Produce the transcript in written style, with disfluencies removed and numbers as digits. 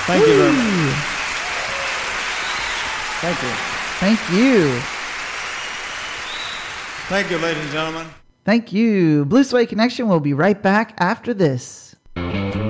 Thank you very much. Thank you. Thank you. Thank you, ladies and gentlemen. Thank you. Blue Suede Connection will be right back after this.